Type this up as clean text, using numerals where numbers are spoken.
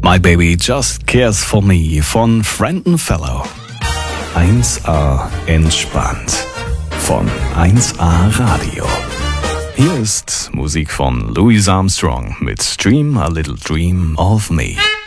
My Baby Just Cares For Me von Frenton Fellow. 1A entspannt von 1A Radio. Hier ist Musik von Louis Armstrong mit Dream a Little Dream of Me.